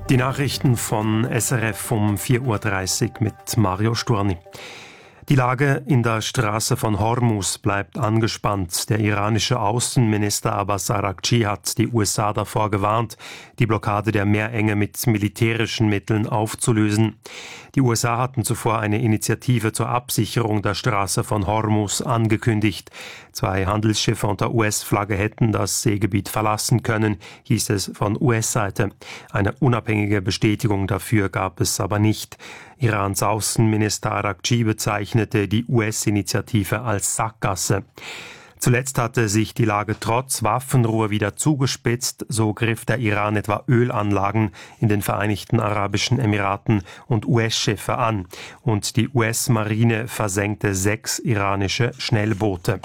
Die Nachrichten von SRF um 4.30 Uhr mit Mario Sturni. Die Lage in der Straße von Hormuz bleibt angespannt. Der iranische Außenminister Abbas Araghchi hat die USA davor gewarnt, die Blockade der Meerenge mit militärischen Mitteln aufzulösen. Die USA hatten zuvor eine Initiative zur Absicherung der Straße von Hormuz angekündigt. 2 Handelsschiffe unter US-Flagge hätten das Seegebiet verlassen können, hieß es von US-Seite. Eine unabhängige Bestätigung dafür gab es aber nicht. Irans Außenminister Araghchi bezeichnete die US-Initiative als Sackgasse. Zuletzt hatte sich die Lage trotz Waffenruhe wieder zugespitzt. So griff der Iran etwa Ölanlagen in den Vereinigten Arabischen Emiraten und US-Schiffe an. Und die US-Marine versenkte 6 iranische Schnellboote.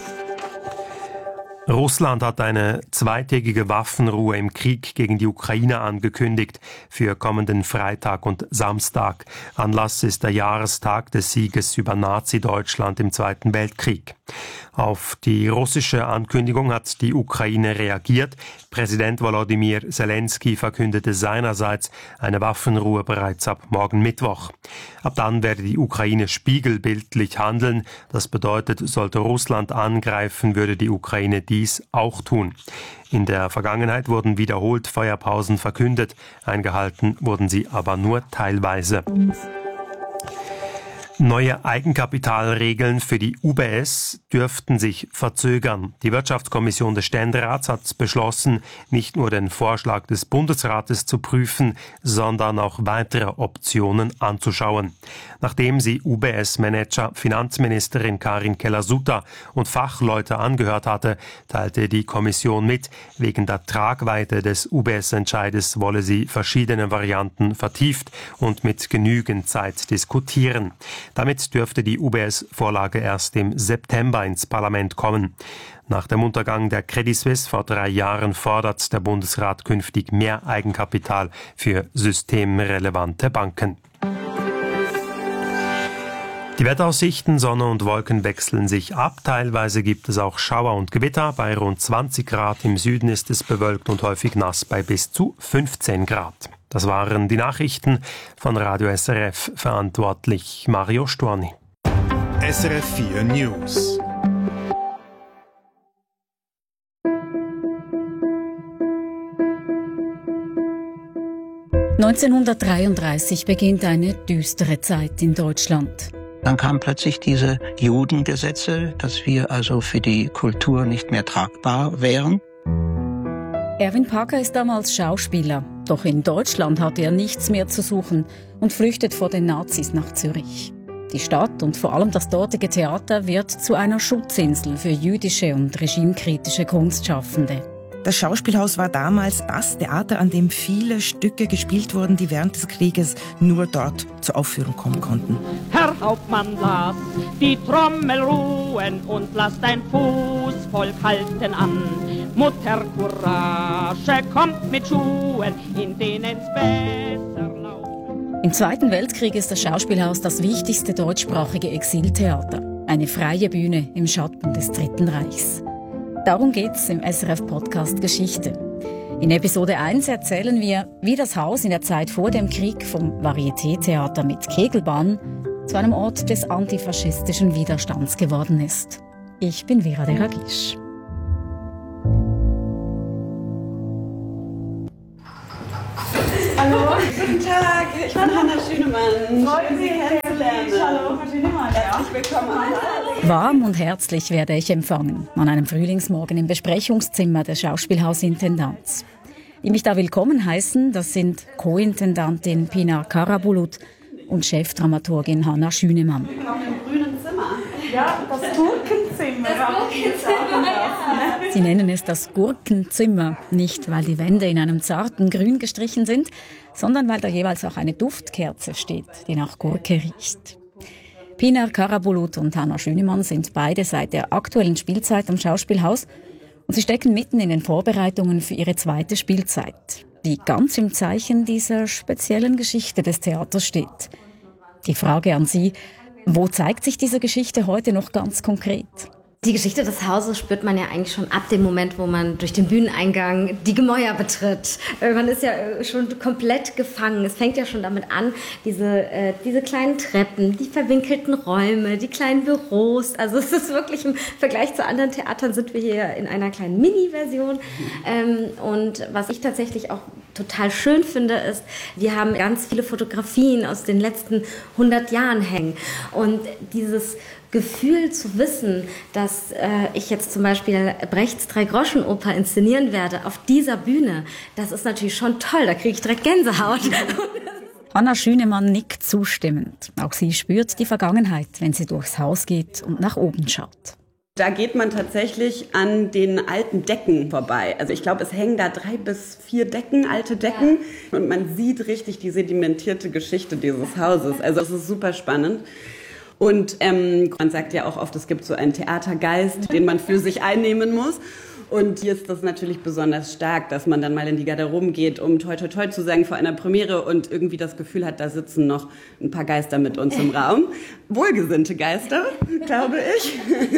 Russland hat eine 2-tägige Waffenruhe im Krieg gegen die Ukraine angekündigt für kommenden Freitag und Samstag. Anlass ist der Jahrestag des Sieges über Nazi-Deutschland im Zweiten Weltkrieg. Auf die russische Ankündigung hat die Ukraine reagiert. Präsident Volodymyr Zelensky verkündete seinerseits eine Waffenruhe bereits ab morgen Mittwoch. Ab dann werde die Ukraine spiegelbildlich handeln. Das bedeutet, sollte Russland angreifen, würde die Ukraine dies auch tun. In der Vergangenheit wurden wiederholt Feuerpausen verkündet. Eingehalten wurden sie aber nur teilweise. Neue Eigenkapitalregeln für die UBS dürften sich verzögern. Die Wirtschaftskommission des Ständerats hat beschlossen, nicht nur den Vorschlag des Bundesrates zu prüfen, sondern auch weitere Optionen anzuschauen. Nachdem sie UBS-Manager, Finanzministerin Karin Keller-Sutter und Fachleute angehört hatte, teilte die Kommission mit, wegen der Tragweite des UBS-Entscheides wolle sie verschiedene Varianten vertieft und mit genügend Zeit diskutieren. Damit dürfte die UBS-Vorlage erst im September ins Parlament kommen. Nach dem Untergang der Credit Suisse vor 3 Jahren fordert der Bundesrat künftig mehr Eigenkapital für systemrelevante Banken. Die Wetteraussichten, Sonne und Wolken wechseln sich ab. Teilweise gibt es auch Schauer und Gewitter. Bei rund 20 Grad im Süden ist es bewölkt und häufig nass bei bis zu 15 Grad. Das waren die Nachrichten von Radio SRF, verantwortlich Mario Sturni. SRF 4 News. (1933) beginnt eine düstere Zeit in Deutschland. Dann kamen plötzlich diese Judengesetze, dass wir also für die Kultur nicht mehr tragbar wären. Erwin Packer ist damals Schauspieler. Doch in Deutschland hatte er nichts mehr zu suchen und flüchtet vor den Nazis nach Zürich. Die Stadt und vor allem das dortige Theater wird zu einer Schutzinsel für jüdische und regimekritische Kunstschaffende. Das Schauspielhaus war damals das Theater, an dem viele Stücke gespielt wurden, die während des Krieges nur dort zur Aufführung kommen konnten. Herr Hauptmann, lasst die Trommel ruhen und lasst dein Fußvolk halten an. Mutter Courage kommt mit Schuhen, in denen es besser laufen. Im Zweiten Weltkrieg ist das Schauspielhaus das wichtigste deutschsprachige Exiltheater. Eine freie Bühne im Schatten des Dritten Reichs. Darum geht's im SRF-Podcast Geschichte. In Episode 1 erzählen wir, wie das Haus in der Zeit vor dem Krieg vom Varieté-Theater mit Kegelbahn zu einem Ort des antifaschistischen Widerstands geworden ist. Ich bin Vera de Ragisch. Hallo, guten Tag, ich bin Hanna Schünemann. Freut mich, kennenzulernen. Hallo, Frau Schünemann. Herzlich willkommen. Warm und herzlich werde ich empfangen an einem Frühlingsmorgen im Besprechungszimmer des Schauspielhausintendants. Die mich da willkommen heißen, das sind Co-Intendantin Pinar Karabulut und Chefdramaturgin Hanna Schünemann. Ich bin auf dem grünen Zimmer. Ja, das Gurkenzimmer. Sie nennen es das Gurkenzimmer, nicht weil die Wände in einem zarten Grün gestrichen sind, sondern weil da jeweils auch eine Duftkerze steht, die nach Gurke riecht. Pinar Karabulut und Hanna Schünemann sind beide seit der aktuellen Spielzeit am Schauspielhaus und sie stecken mitten in den Vorbereitungen für ihre zweite Spielzeit, die ganz im Zeichen dieser speziellen Geschichte des Theaters steht. Die Frage an Sie: Wo zeigt sich diese Geschichte heute noch ganz konkret? Die Geschichte des Hauses spürt man ja eigentlich schon ab dem Moment, wo man durch den Bühneneingang die Gemäuer betritt. Man ist ja schon komplett gefangen. Es fängt ja schon damit an, diese kleinen Treppen, die verwinkelten Räume, die kleinen Büros. Also es ist wirklich im Vergleich zu anderen Theatern sind wir hier in einer kleinen Mini-Version. Und was ich tatsächlich auch total schön finde, ist, wir haben ganz viele Fotografien aus den letzten 100 Jahren hängen. Und dieses Gefühl zu wissen, dass ich jetzt zum Beispiel Brechts Drei-Groschen-Oper inszenieren werde auf dieser Bühne, das ist natürlich schon toll, da kriege ich direkt Gänsehaut. Anna Schünemann nickt zustimmend. Auch sie spürt die Vergangenheit, wenn sie durchs Haus geht und nach oben schaut. Da geht man tatsächlich an den alten Decken vorbei. Also ich glaube, es hängen da 3 bis 4 Decken, alte Decken. Ja. Und man sieht richtig die sedimentierte Geschichte dieses Hauses. Also es ist super spannend. Und man sagt ja auch oft, es gibt so einen Theatergeist, den man für sich einnehmen muss. Und hier ist das natürlich besonders stark, dass man dann mal in die Garderoben geht, um toi toi toi zu sagen vor einer Premiere und irgendwie das Gefühl hat, da sitzen noch ein paar Geister mit uns im Raum. Wohlgesinnte Geister, glaube ich.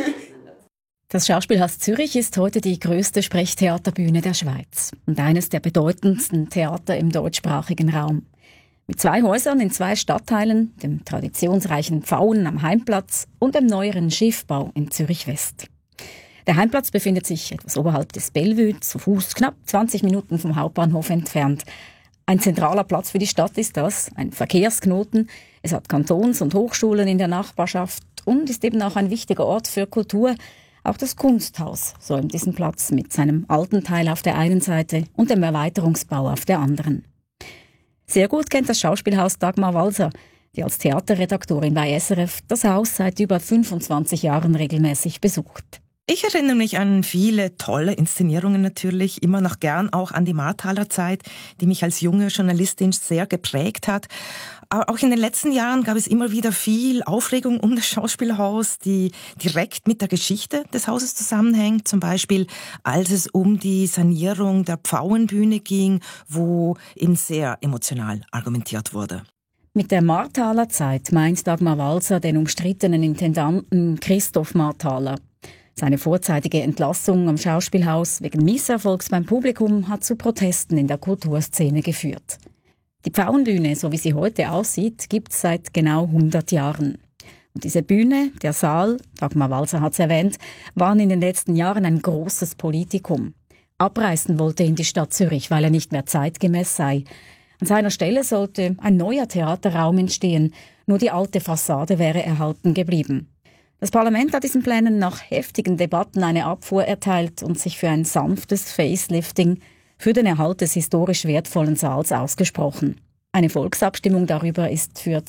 Das Schauspielhaus Zürich ist heute die grösste Sprechtheaterbühne der Schweiz und eines der bedeutendsten Theater im deutschsprachigen Raum. Mit 2 Häusern in 2 Stadtteilen, dem traditionsreichen Pfauen am Heimplatz und dem neueren Schiffbau in Zürich West. Der Heimplatz befindet sich etwas oberhalb des Bellevue, zu Fuß knapp 20 Minuten vom Hauptbahnhof entfernt. Ein zentraler Platz für die Stadt ist das, ein Verkehrsknoten. Es hat Kantons- und Hochschulen in der Nachbarschaft und ist eben auch ein wichtiger Ort für Kultur. Auch das Kunsthaus säumt diesen Platz mit seinem alten Teil auf der einen Seite und dem Erweiterungsbau auf der anderen. Sehr gut kennt das Schauspielhaus Dagmar Walser, die als Theaterredaktorin bei SRF das Haus seit über 25 Jahren regelmäßig besucht. Ich erinnere mich an viele tolle Inszenierungen natürlich, immer noch gern auch an die Marthaler Zeit, die mich als junge Journalistin sehr geprägt hat. Aber auch in den letzten Jahren gab es immer wieder viel Aufregung um das Schauspielhaus, die direkt mit der Geschichte des Hauses zusammenhängt. Zum Beispiel, als es um die Sanierung der Pfauenbühne ging, wo eben sehr emotional argumentiert wurde. Mit der Marthaler Zeit meint Dagmar Walser den umstrittenen Intendanten Christoph Marthaler. Seine vorzeitige Entlassung am Schauspielhaus wegen Misserfolgs beim Publikum hat zu Protesten in der Kulturszene geführt. Die Pfauenbühne, so wie sie heute aussieht, gibt es seit genau 100 Jahren. Und diese Bühne, der Saal, Dagmar Walser hat es erwähnt, waren in den letzten Jahren ein großes Politikum. Abreißen wollte ihn die Stadt Zürich, weil er nicht mehr zeitgemäß sei. An seiner Stelle sollte ein neuer Theaterraum entstehen, nur die alte Fassade wäre erhalten geblieben. Das Parlament hat diesen Plänen nach heftigen Debatten eine Abfuhr erteilt und sich für ein sanftes Facelifting für den Erhalt des historisch wertvollen Saals ausgesprochen. Eine Volksabstimmung darüber ist für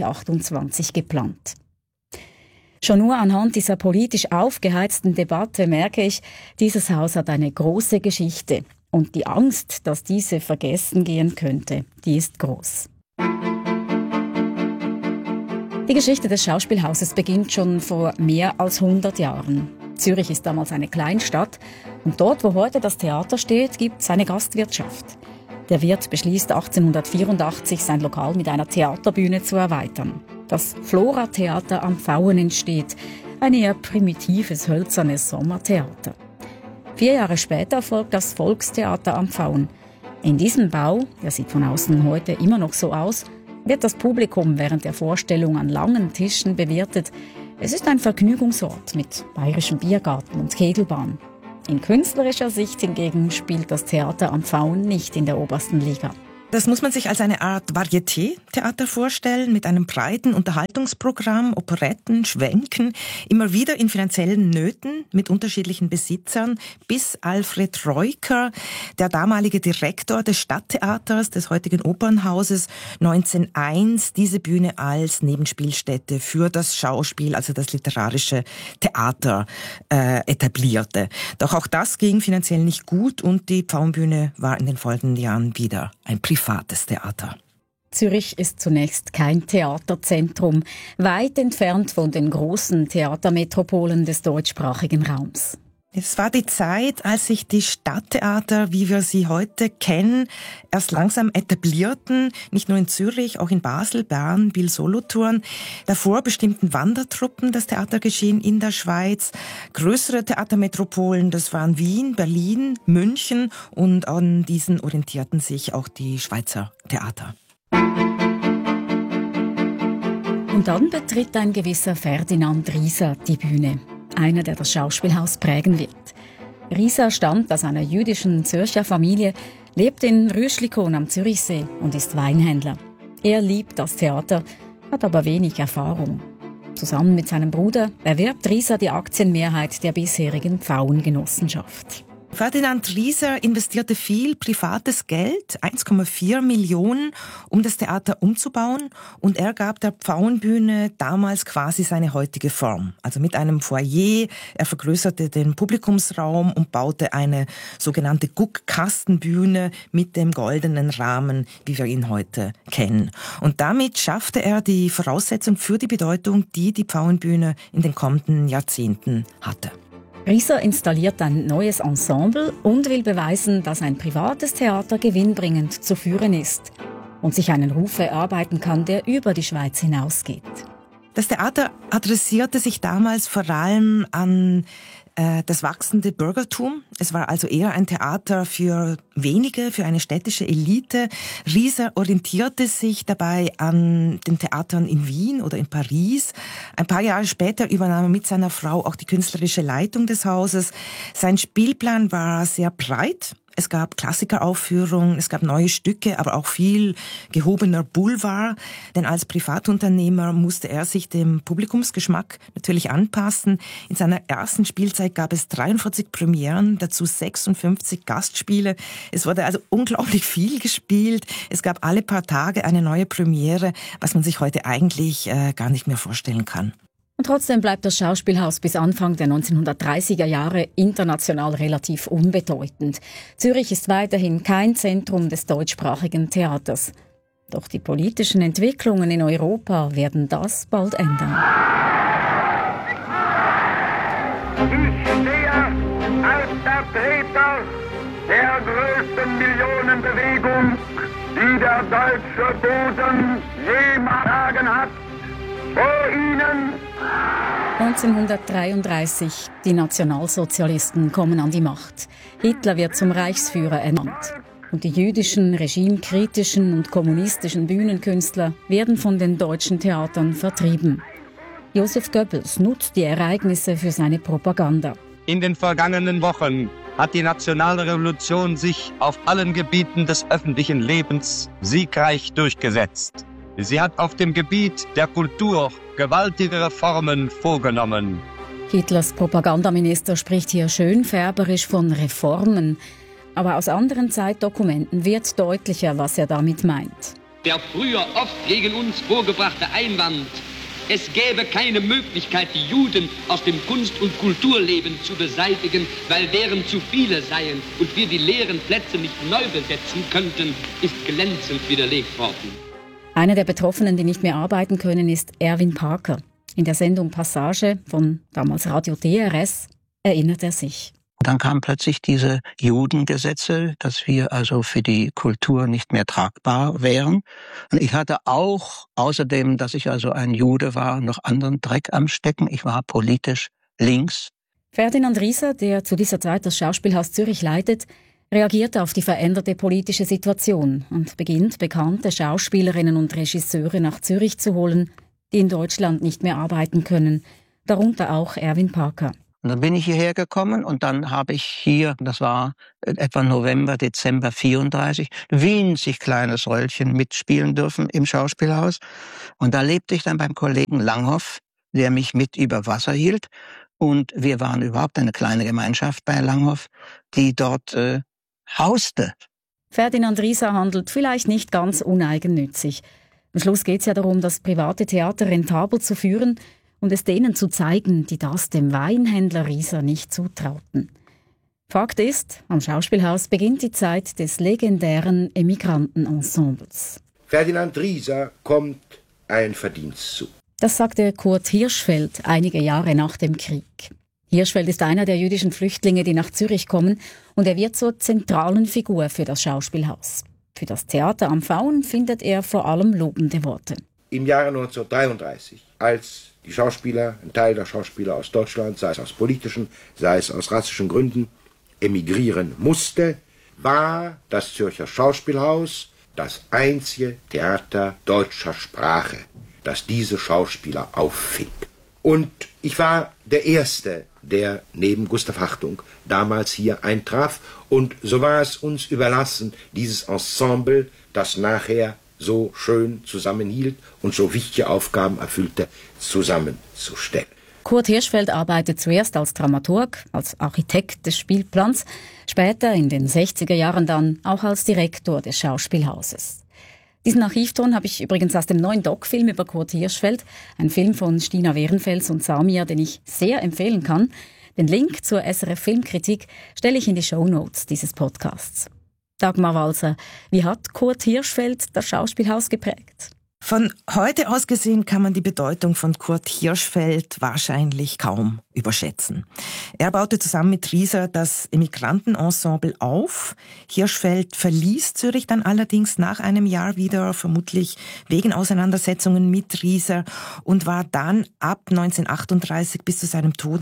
2028 geplant. Schon nur anhand dieser politisch aufgeheizten Debatte merke ich, dieses Haus hat eine große Geschichte. Und die Angst, dass diese vergessen gehen könnte, die ist groß. Die Geschichte des Schauspielhauses beginnt schon vor mehr als 100 Jahren. Zürich ist damals eine Kleinstadt und dort, wo heute das Theater steht, gibt es eine Gastwirtschaft. Der Wirt beschließt 1884, sein Lokal mit einer Theaterbühne zu erweitern. Das Flora-Theater am Pfauen entsteht, ein eher primitives, hölzernes Sommertheater. 4 Jahre später folgt das Volkstheater am Pfauen. In diesem Bau, der sieht von außen heute immer noch so aus, wird das Publikum während der Vorstellung an langen Tischen bewirtet. Es ist ein Vergnügungsort mit bayerischem Biergarten und Kegelbahn. In künstlerischer Sicht hingegen spielt das Theater am Pfauen nicht in der obersten Liga. Das muss man sich als eine Art Varieté-Theater vorstellen, mit einem breiten Unterhaltungsprogramm, Operetten, Schwenken, immer wieder in finanziellen Nöten mit unterschiedlichen Besitzern, bis Alfred Reuker, der damalige Direktor des Stadttheaters, des heutigen Opernhauses, 1901 diese Bühne als Nebenspielstätte für das Schauspiel, also das literarische Theater, etablierte. Doch auch das ging finanziell nicht gut und die Pfauenbühne war in den folgenden Jahren wieder ein privates Theater. Zürich ist zunächst kein Theaterzentrum, weit entfernt von den großen Theatermetropolen des deutschsprachigen Raums. Es war die Zeit, als sich die Stadttheater, wie wir sie heute kennen, erst langsam etablierten, nicht nur in Zürich, auch in Basel, Bern, Biel, Solothurn. Davor bestimmten Wandertruppen das Theatergeschehen in der Schweiz. Größere Theatermetropolen, das waren Wien, Berlin, München, und an diesen orientierten sich auch die Schweizer Theater. Und dann betritt ein gewisser Ferdinand Rieser die Bühne. Einer, der das Schauspielhaus prägen wird. Rieser stammt aus einer jüdischen Zürcher Familie, lebt in Rüschlikon am Zürichsee und ist Weinhändler. Er liebt das Theater, hat aber wenig Erfahrung. Zusammen mit seinem Bruder erwirbt Rieser die Aktienmehrheit der bisherigen Pfauengenossenschaft. Ferdinand Rieser investierte viel privates Geld, 1,4 Millionen, um das Theater umzubauen, und er gab der Pfauenbühne damals quasi seine heutige Form. Also mit einem Foyer, er vergrößerte den Publikumsraum und baute eine sogenannte Guckkastenbühne mit dem goldenen Rahmen, wie wir ihn heute kennen. Und damit schaffte er die Voraussetzung für die Bedeutung, die die Pfauenbühne in den kommenden Jahrzehnten hatte. Rieser installiert ein neues Ensemble und will beweisen, dass ein privates Theater gewinnbringend zu führen ist und sich einen Ruf erarbeiten kann, der über die Schweiz hinausgeht. Das Theater adressierte sich damals vor allem an das wachsende Bürgertum. Es war also eher ein Theater für wenige, für eine städtische Elite. Rieser orientierte sich dabei an den Theatern in Wien oder in Paris. Ein paar Jahre später übernahm er mit seiner Frau auch die künstlerische Leitung des Hauses. Sein Spielplan war sehr breit. Es gab Klassikeraufführungen, es gab neue Stücke, aber auch viel gehobener Boulevard. Denn als Privatunternehmer musste er sich dem Publikumsgeschmack natürlich anpassen. In seiner ersten Spielzeit gab es 43 Premieren, dazu 56 Gastspiele. Es wurde also unglaublich viel gespielt. Es gab alle paar Tage eine neue Premiere, was man sich heute eigentlich gar nicht mehr vorstellen kann. Und trotzdem bleibt das Schauspielhaus bis Anfang der 1930er Jahre international relativ unbedeutend. Zürich ist weiterhin kein Zentrum des deutschsprachigen Theaters. Doch die politischen Entwicklungen in Europa werden das bald ändern. Ich stehe als Vertreter der größten Millionenbewegung, die der deutsche Boden jemals ertragen hat. Vor Ihnen 1933. Die Nationalsozialisten kommen an die Macht. Hitler wird zum Reichsführer ernannt. Und die jüdischen, regimekritischen und kommunistischen Bühnenkünstler werden von den deutschen Theatern vertrieben. Joseph Goebbels nutzt die Ereignisse für seine Propaganda. In den vergangenen Wochen hat die nationale Revolution sich auf allen Gebieten des öffentlichen Lebens siegreich durchgesetzt. Sie hat auf dem Gebiet der Kultur gewaltige Reformen vorgenommen. Hitlers Propagandaminister spricht hier schönfärberisch von Reformen. Aber aus anderen Zeitdokumenten wird deutlicher, was er damit meint. Der früher oft gegen uns vorgebrachte Einwand, es gäbe keine Möglichkeit, die Juden aus dem Kunst- und Kulturleben zu beseitigen, weil deren zu viele seien und wir die leeren Plätze nicht neu besetzen könnten, ist glänzend widerlegt worden. Einer der Betroffenen, die nicht mehr arbeiten können, ist Erwin Parker. In der Sendung Passage von damals Radio DRS erinnert er sich. Dann kamen plötzlich diese Judengesetze, dass wir also für die Kultur nicht mehr tragbar wären. Und ich hatte auch, außerdem, dass ich also ein Jude war, noch anderen Dreck am Stecken. Ich war politisch links. Ferdinand Rieser, der zu dieser Zeit das Schauspielhaus Zürich leitet, reagiert auf die veränderte politische Situation und beginnt, bekannte Schauspielerinnen und Regisseure nach Zürich zu holen, die in Deutschland nicht mehr arbeiten können, darunter auch Erwin Parker. Und dann bin ich hierher gekommen und dann habe ich hier, das war etwa November, Dezember 34, winzig kleines Röllchen mitspielen dürfen im Schauspielhaus. Und da lebte ich dann beim Kollegen Langhoff, der mich mit über Wasser hielt. Und wir waren überhaupt eine kleine Gemeinschaft bei Langhoff, die dort hauste. Ferdinand Rieser handelt vielleicht nicht ganz uneigennützig. Am Schluss geht es ja darum, das private Theater rentabel zu führen und es denen zu zeigen, die das dem Weinhändler Rieser nicht zutrauten. Fakt ist, am Schauspielhaus beginnt die Zeit des legendären Emigrantenensembles. Ferdinand Rieser kommt ein Verdienst zu. Das sagte Kurt Hirschfeld einige Jahre nach dem Krieg. Hirschfeld ist einer der jüdischen Flüchtlinge, die nach Zürich kommen, und er wird zur zentralen Figur für das Schauspielhaus. Für das Theater am Faun findet er vor allem lobende Worte. Im Jahre 1933, als die Schauspieler, ein Teil der Schauspieler aus Deutschland, sei es aus politischen, sei es aus rassischen Gründen, emigrieren musste, war das Zürcher Schauspielhaus das einzige Theater deutscher Sprache, das diese Schauspieler auffing. Und ich war der Erste, der neben Gustav Hartung damals hier eintraf. Und so war es uns überlassen, dieses Ensemble, das nachher so schön zusammenhielt und so wichtige Aufgaben erfüllte, zusammenzustellen. Kurt Hirschfeld arbeitet zuerst als Dramaturg, als Architekt des Spielplans, später in den 60er Jahren dann auch als Direktor des Schauspielhauses. Diesen Archivton habe ich übrigens aus dem neuen Doc-Film über Kurt Hirschfeld, ein Film von Stina Wehrenfels und Samir, den ich sehr empfehlen kann. Den Link zur SRF Filmkritik stelle ich in die Shownotes dieses Podcasts. Dagmar Walser, wie hat Kurt Hirschfeld das Schauspielhaus geprägt? Von heute aus gesehen kann man die Bedeutung von Kurt Hirschfeld wahrscheinlich kaum überschätzen. Er baute zusammen mit Rieser das Emigrantenensemble auf. Hirschfeld verließ Zürich dann allerdings nach einem Jahr wieder, vermutlich wegen Auseinandersetzungen mit Rieser, und war dann ab 1938 bis zu seinem Tod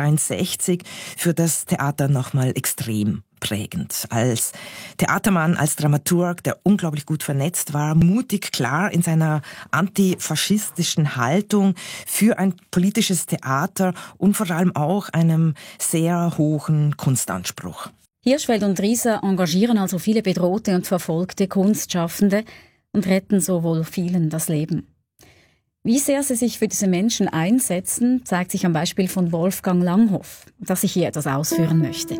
1963 für das Theater nochmal extrem prägend. Als Theatermann, als Dramaturg, der unglaublich gut vernetzt war, mutig, klar in seiner antifaschistischen Haltung für ein politisches Theater und vor allem auch einem sehr hohen Kunstanspruch. Hirschfeld und Rieser engagieren also viele bedrohte und verfolgte Kunstschaffende und retten so wohl vielen das Leben. Wie sehr sie sich für diese Menschen einsetzen, zeigt sich am Beispiel von Wolfgang Langhoff, das ich hier etwas ausführen möchte.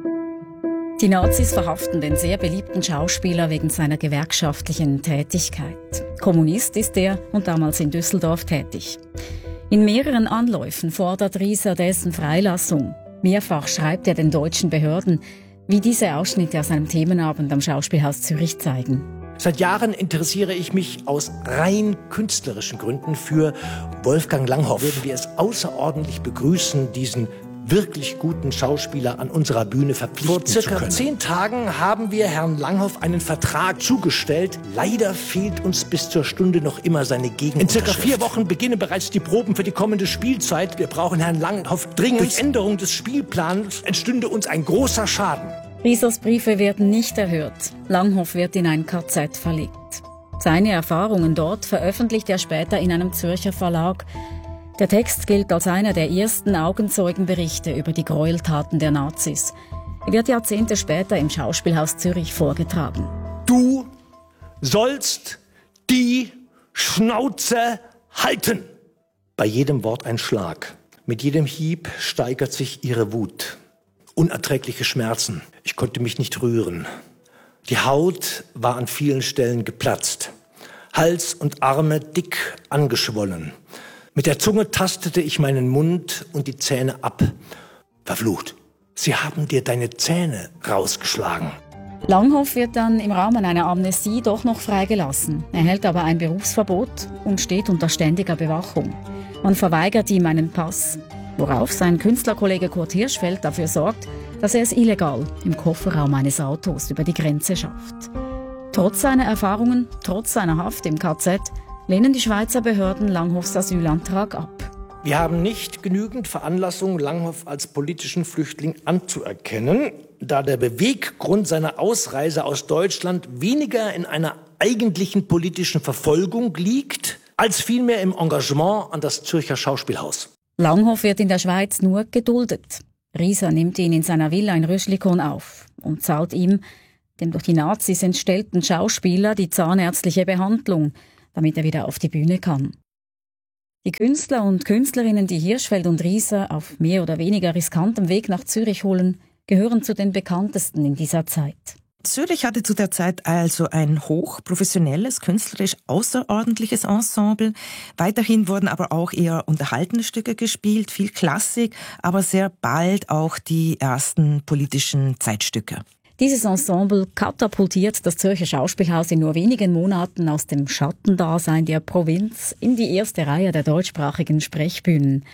Die Nazis verhaften den sehr beliebten Schauspieler wegen seiner gewerkschaftlichen Tätigkeit. Kommunist ist er und damals in Düsseldorf tätig. In mehreren Anläufen fordert Rieser dessen Freilassung. Mehrfach schreibt er den deutschen Behörden, wie diese Ausschnitte aus einem Themenabend am Schauspielhaus Zürich zeigen. Seit Jahren interessiere ich mich aus rein künstlerischen Gründen für Wolfgang Langhoff. Würden wir es außerordentlich begrüßen, diesen wirklich guten Schauspieler an unserer Bühne verpflichten zu können. Vor circa 10 Tagen haben wir Herrn Langhoff einen Vertrag zugestellt. Leider fehlt uns bis zur Stunde noch immer seine Gegenunterschrift. In circa 4 Wochen beginnen bereits die Proben für die kommende Spielzeit. Wir brauchen Herrn Langhoff dringend. Durch Änderung des Spielplans entstünde uns ein großer Schaden. Riesers Briefe werden nicht erhört. Langhoff wird in ein KZ verlegt. Seine Erfahrungen dort veröffentlicht er später in einem Zürcher Verlag. Der Text gilt als einer der ersten Augenzeugenberichte über die Gräueltaten der Nazis. Er wird Jahrzehnte später im Schauspielhaus Zürich vorgetragen. Du sollst die Schnauze halten! Bei jedem Wort ein Schlag. Mit jedem Hieb steigert sich ihre Wut. Unerträgliche Schmerzen. Ich konnte mich nicht rühren. Die Haut war an vielen Stellen geplatzt. Hals und Arme dick angeschwollen. Mit der Zunge tastete ich meinen Mund und die Zähne ab. Verflucht, sie haben dir deine Zähne rausgeschlagen. Langhoff wird dann im Rahmen einer Amnestie doch noch freigelassen, erhält aber ein Berufsverbot und steht unter ständiger Bewachung. Man verweigert ihm einen Pass, worauf sein Künstlerkollege Kurt Hirschfeld dafür sorgt, dass er es illegal im Kofferraum eines Autos über die Grenze schafft. Trotz seiner Erfahrungen, trotz seiner Haft im KZ, lehnen die Schweizer Behörden Langhoffs Asylantrag ab. Wir haben nicht genügend Veranlassung, Langhoff als politischen Flüchtling anzuerkennen, da der Beweggrund seiner Ausreise aus Deutschland weniger in einer eigentlichen politischen Verfolgung liegt, als vielmehr im Engagement an das Zürcher Schauspielhaus. Langhoff wird in der Schweiz nur geduldet. Rieser nimmt ihn in seiner Villa in Röschlikon auf und zahlt ihm, dem durch die Nazis entstellten Schauspieler, die zahnärztliche Behandlung, damit er wieder auf die Bühne kann. Die Künstler und Künstlerinnen, die Hirschfeld und Rieser auf mehr oder weniger riskantem Weg nach Zürich holen, gehören zu den bekanntesten in dieser Zeit. Zürich hatte zu der Zeit also ein hochprofessionelles, künstlerisch außerordentliches Ensemble. Weiterhin wurden aber auch eher unterhaltene Stücke gespielt, viel Klassik, aber sehr bald auch die ersten politischen Zeitstücke. Dieses Ensemble katapultiert das Zürcher Schauspielhaus in nur wenigen Monaten aus dem Schattendasein der Provinz in die erste Reihe der deutschsprachigen Sprechbühnen.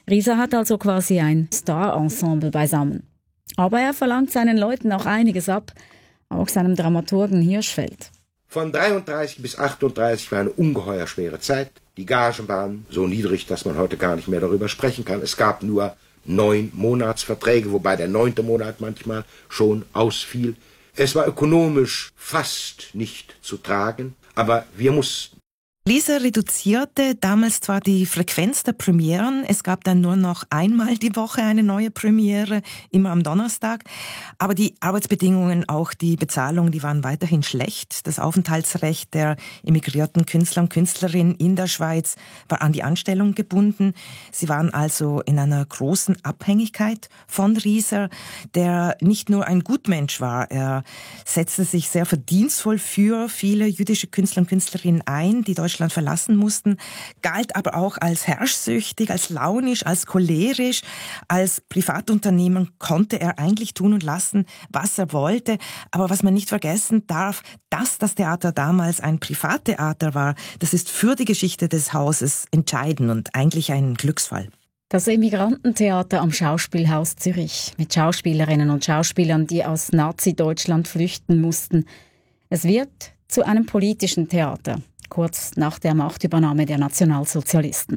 Rieser hat also quasi ein Star-Ensemble beisammen. Aber er verlangt seinen Leuten auch einiges ab, auch seinem Dramaturgen Hirschfeld. Von 33 bis 38 war eine ungeheuer schwere Zeit. Die Gagen waren so niedrig, dass man heute gar nicht mehr darüber sprechen kann. Es gab nur 9 Monatsverträge, wobei der 9. Monat manchmal schon ausfiel. Es war ökonomisch fast nicht zu tragen, aber wir mussten. Rieser reduzierte damals zwar die Frequenz der Premieren, es gab dann nur noch einmal die Woche eine neue Premiere, immer am Donnerstag, aber die Arbeitsbedingungen, auch die Bezahlung, die waren weiterhin schlecht. Das Aufenthaltsrecht der emigrierten Künstler und Künstlerinnen in der Schweiz war an die Anstellung gebunden. Sie waren also in einer großen Abhängigkeit von Rieser, der nicht nur ein Gutmensch war, er setzte sich sehr verdienstvoll für viele jüdische Künstler und Künstlerinnen ein, die Deutschland verlassen mussten, galt aber auch als herrschsüchtig, als launisch, als cholerisch. Als Privatunternehmer konnte er eigentlich tun und lassen, was er wollte. Aber was man nicht vergessen darf, dass das Theater damals ein Privattheater war, das ist für die Geschichte des Hauses entscheidend und eigentlich ein Glücksfall. Das Emigrantentheater am Schauspielhaus Zürich mit Schauspielerinnen und Schauspielern, die aus Nazi-Deutschland flüchten mussten. Es wird zu einem politischen Theater, kurz nach der Machtübernahme der Nationalsozialisten.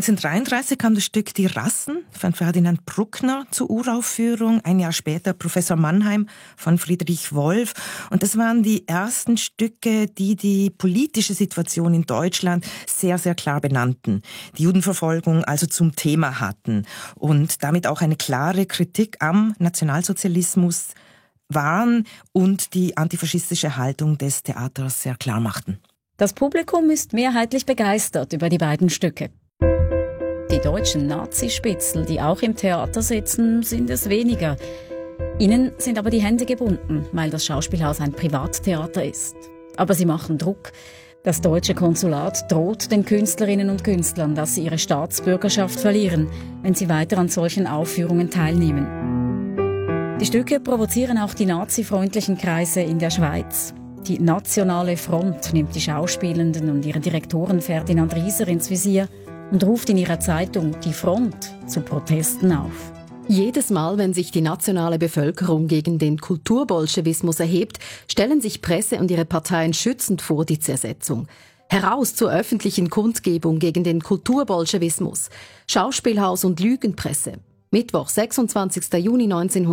1933 kam das Stück Die Rassen von Ferdinand Bruckner zur Uraufführung, ein Jahr später Professor Mannheim von Friedrich Wolf. Und das waren die ersten Stücke, die die politische Situation in Deutschland sehr, sehr klar benannten. Die Judenverfolgung also zum Thema hatten und damit auch eine klare Kritik am Nationalsozialismus waren und die antifaschistische Haltung des Theaters sehr klar machten. Das Publikum ist mehrheitlich begeistert über die beiden Stücke. Die deutschen Nazispitzel, die auch im Theater sitzen, sind es weniger. Ihnen sind aber die Hände gebunden, weil das Schauspielhaus ein Privattheater ist. Aber sie machen Druck. Das deutsche Konsulat droht den Künstlerinnen und Künstlern, dass sie ihre Staatsbürgerschaft verlieren, wenn sie weiter an solchen Aufführungen teilnehmen. Die Stücke provozieren auch die nazifreundlichen Kreise in der Schweiz. Die Nationale Front nimmt die Schauspielenden und ihre Direktoren Ferdinand Rieser ins Visier und ruft in ihrer Zeitung Die Front zu Protesten auf. Jedes Mal, wenn sich die nationale Bevölkerung gegen den Kulturbolschewismus erhebt, stellen sich Presse und ihre Parteien schützend vor die Zersetzung. Heraus zur öffentlichen Kundgebung gegen den Kulturbolschewismus. Schauspielhaus und Lügenpresse. Mittwoch, 26. Juni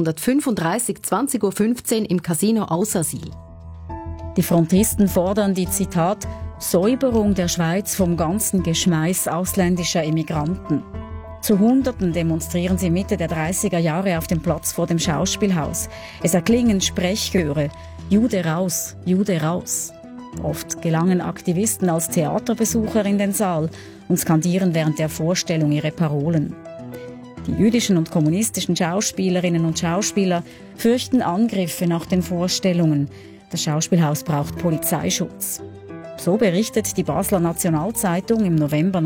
1935, 20.15 Uhr im Casino Aussersil. Die Frontisten fordern die, Zitat, Säuberung der Schweiz vom ganzen Geschmeiß ausländischer Emigranten. Zu Hunderten demonstrieren sie Mitte der 30er Jahre auf dem Platz vor dem Schauspielhaus. Es erklingen Sprechchöre, Jude raus, Jude raus. Oft gelangen Aktivisten als Theaterbesucher in den Saal und skandieren während der Vorstellung ihre Parolen. Die jüdischen und kommunistischen Schauspielerinnen und Schauspieler fürchten Angriffe nach den Vorstellungen. Das Schauspielhaus braucht Polizeischutz. So berichtet die Basler Nationalzeitung im November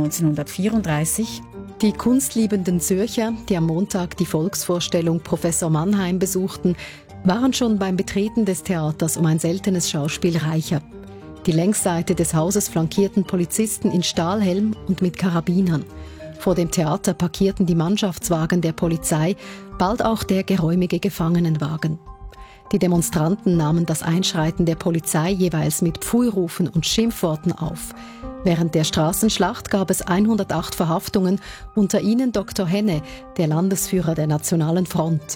1934. Die kunstliebenden Zürcher, die am Montag die Volksvorstellung Professor Mannheim besuchten, waren schon beim Betreten des Theaters um ein seltenes Schauspiel reicher. Die Längsseite des Hauses flankierten Polizisten in Stahlhelm und mit Karabinern. Vor dem Theater parkierten die Mannschaftswagen der Polizei, bald auch der geräumige Gefangenenwagen. Die Demonstranten nahmen das Einschreiten der Polizei jeweils mit Pfuirufen und Schimpfworten auf. Während der Straßenschlacht gab es 108 Verhaftungen, unter ihnen Dr. Henne, der Landesführer der Nationalen Front.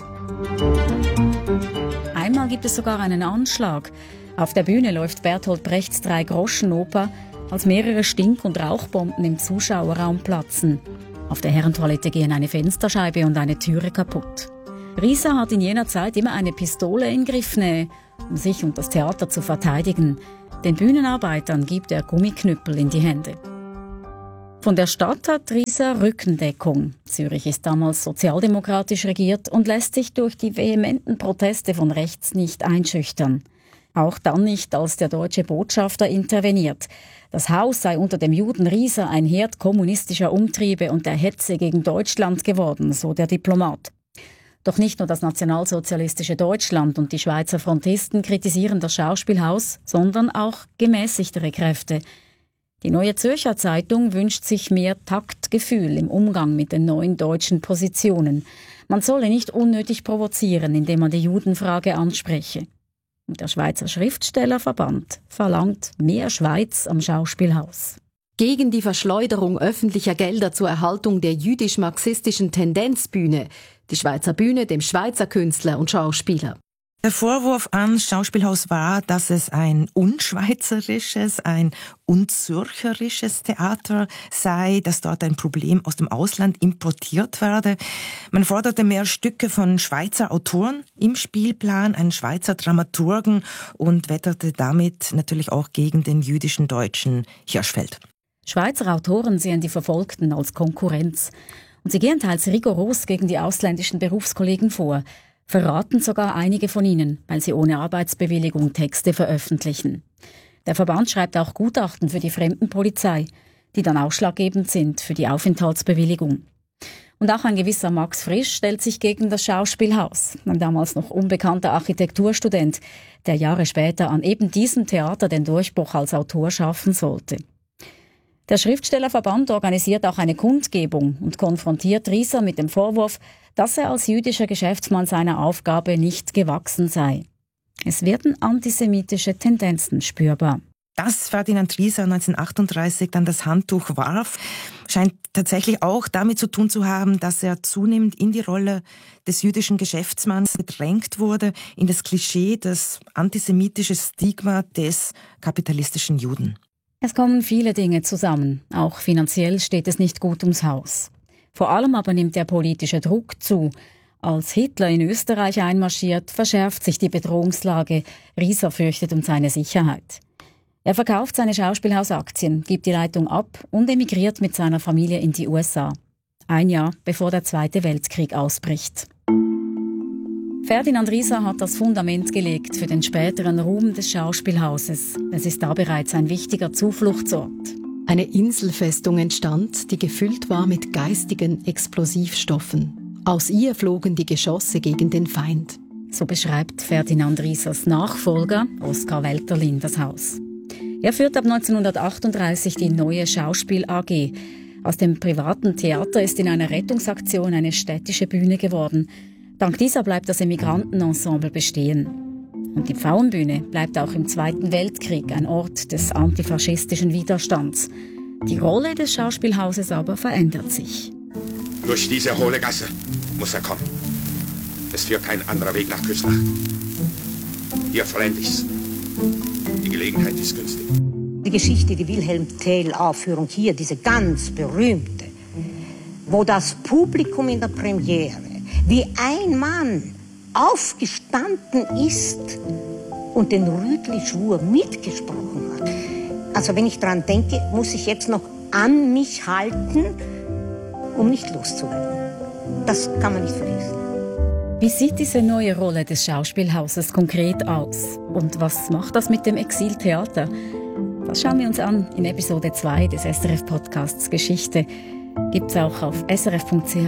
Einmal gibt es sogar einen Anschlag. Auf der Bühne läuft Bertolt Brechts Drei-Groschen-Oper, als mehrere Stink- und Rauchbomben im Zuschauerraum platzen. Auf der Herrentoilette gehen eine Fensterscheibe und eine Türe kaputt. Rieser hat in jener Zeit immer eine Pistole in Griffnähe, um sich und das Theater zu verteidigen. Den Bühnenarbeitern gibt er Gummiknüppel in die Hände. Von der Stadt hat Rieser Rückendeckung. Zürich ist damals sozialdemokratisch regiert und lässt sich durch die vehementen Proteste von rechts nicht einschüchtern. Auch dann nicht, als der deutsche Botschafter interveniert. Das Haus sei unter dem Juden Rieser ein Herd kommunistischer Umtriebe und der Hetze gegen Deutschland geworden, so der Diplomat. Doch nicht nur das nationalsozialistische Deutschland und die Schweizer Frontisten kritisieren das Schauspielhaus, sondern auch gemäßigtere Kräfte. Die Neue Zürcher Zeitung wünscht sich mehr Taktgefühl im Umgang mit den neuen deutschen Positionen. Man solle nicht unnötig provozieren, indem man die Judenfrage anspreche. Und der Schweizer Schriftstellerverband verlangt mehr Schweiz am Schauspielhaus. Gegen die Verschleuderung öffentlicher Gelder zur Erhaltung der jüdisch-marxistischen Tendenzbühne, die Schweizer Bühne dem Schweizer Künstler und Schauspieler. Der Vorwurf ans Schauspielhaus war, dass es ein unschweizerisches, ein unzürcherisches Theater sei, dass dort ein Problem aus dem Ausland importiert werde. Man forderte mehr Stücke von Schweizer Autoren im Spielplan, einen Schweizer Dramaturgen und wetterte damit natürlich auch gegen den jüdischen Deutschen Hirschfeld. Schweizer Autoren sehen die Verfolgten als Konkurrenz. Und sie gehen teils rigoros gegen die ausländischen Berufskollegen vor, verraten sogar einige von ihnen, weil sie ohne Arbeitsbewilligung Texte veröffentlichen. Der Verband schreibt auch Gutachten für die Fremdenpolizei, die dann ausschlaggebend sind für die Aufenthaltsbewilligung. Und auch ein gewisser Max Frisch stellt sich gegen das Schauspielhaus, ein damals noch unbekannter Architekturstudent, der Jahre später an eben diesem Theater den Durchbruch als Autor schaffen sollte. Der Schriftstellerverband organisiert auch eine Kundgebung und konfrontiert Rieser mit dem Vorwurf, dass er als jüdischer Geschäftsmann seiner Aufgabe nicht gewachsen sei. Es werden antisemitische Tendenzen spürbar. Dass Ferdinand Rieser 1938 dann das Handtuch warf, scheint tatsächlich auch damit zu tun zu haben, dass er zunehmend in die Rolle des jüdischen Geschäftsmanns gedrängt wurde, in das Klischee, das antisemitische Stigma des kapitalistischen Juden. Es kommen viele Dinge zusammen. Auch finanziell steht es nicht gut ums Haus. Vor allem aber nimmt der politische Druck zu. Als Hitler in Österreich einmarschiert, verschärft sich die Bedrohungslage. Rieser fürchtet um seine Sicherheit. Er verkauft seine Schauspielhausaktien, gibt die Leitung ab und emigriert mit seiner Familie in die USA. Ein Jahr bevor der Zweite Weltkrieg ausbricht. Ferdinand Rieser hat das Fundament gelegt für den späteren Ruhm des Schauspielhauses. Es ist da bereits ein wichtiger Zufluchtsort. Eine Inselfestung entstand, die gefüllt war mit geistigen Explosivstoffen. Aus ihr flogen die Geschosse gegen den Feind. So beschreibt Ferdinand Riesers Nachfolger Oskar Welterlin das Haus. Er führt ab 1938 die Neue Schauspiel AG. Aus dem privaten Theater ist in einer Rettungsaktion eine städtische Bühne geworden. Dank dieser bleibt das Emigrantenensemble bestehen. Und die Pfauenbühne bleibt auch im Zweiten Weltkrieg ein Ort des antifaschistischen Widerstands. Die Rolle des Schauspielhauses aber verändert sich. Durch diese hohle Gasse muss er kommen. Es führt kein anderer Weg nach Küsnacht. Hier vollende ich's. Die Gelegenheit ist günstig. Die Geschichte, die Wilhelm Tell-Aufführung hier, diese ganz berühmte, wo das Publikum in der Premiere wie ein Mann aufgestanden ist und den Rütli-Schwur mitgesprochen hat. Also wenn ich daran denke, muss ich jetzt noch an mich halten, um nicht loszuwerden. Das kann man nicht vergessen. Wie sieht diese neue Rolle des Schauspielhauses konkret aus? Und was macht das mit dem Exiltheater? Das schauen wir uns an in Episode 2 des SRF-Podcasts Geschichte. Gibt's auch auf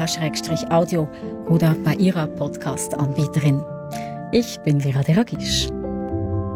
srf.ch/audio oder bei Ihrer Podcast-Anbieterin. Ich bin Vera Deragisch.